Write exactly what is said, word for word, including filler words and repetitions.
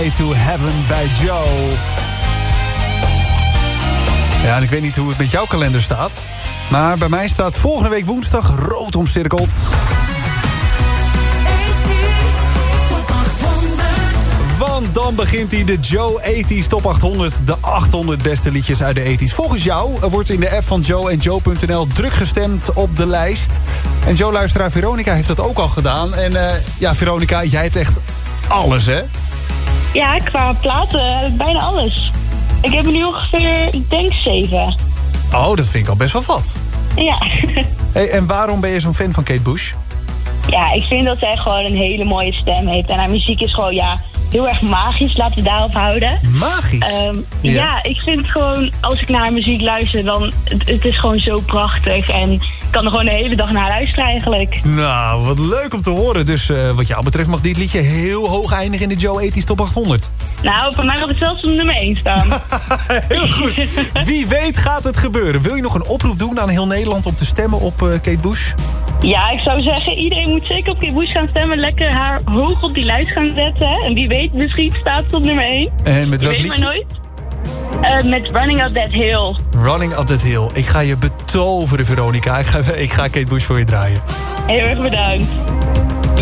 To Heaven bij Joe. Ja, en ik weet niet hoe het met jouw kalender staat. Maar bij mij staat volgende week woensdag rood omcirkeld. Want dan begint hij, de Joe tachtig Top achthonderd. De achthonderd beste liedjes uit de tachtiger. Volgens jou wordt in de app van Joe en Joe punt n l druk gestemd op de lijst. En Joe-luisteraar Veronica heeft dat ook al gedaan. En uh, ja, Veronica, jij hebt echt alles, hè? Ja, qua platen bijna alles. Ik heb er nu ongeveer, ik denk, zeven. Oh, dat vind ik al best wel wat. Ja. Hey, en waarom ben je zo'n fan van Kate Bush? Ja, ik vind dat zij gewoon een hele mooie stem heeft. En haar muziek is gewoon, ja, heel erg magisch. Laten we daarop houden. Magisch? Um, ja. ja, ik vind het gewoon, als ik naar haar muziek luister, dan, het, het is gewoon zo prachtig. En ik kan er gewoon de hele dag naar luisteren eigenlijk. Nou, wat leuk om te horen. Dus uh, wat jou betreft mag dit liedje heel hoog eindigen in de Joe tachtig Top achthonderd. Nou, voor mij had het zelfs op nummer één staan. Heel goed. Wie weet gaat het gebeuren. Wil je nog een oproep doen aan heel Nederland om te stemmen op uh, Kate Bush? Ja, ik zou zeggen, iedereen moet zeker op Kate Bush gaan stemmen. Lekker haar hoog op die lijst gaan zetten. En wie weet, misschien staat het op nummer één. En met welk liedje? Ik weet maar nooit. Uh, met Running Up That Hill. Running Up That Hill. Ik ga je betoveren, Veronica. Ik ga, ik ga Kate Bush voor je draaien. Heel erg bedankt.